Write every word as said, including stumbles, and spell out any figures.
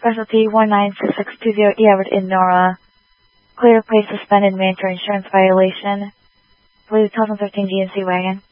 Specialty one nine six six two zero E Everett in Nora. Clear place suspended mandatory insurance violation. Blue two thousand thirteen G M C wagon.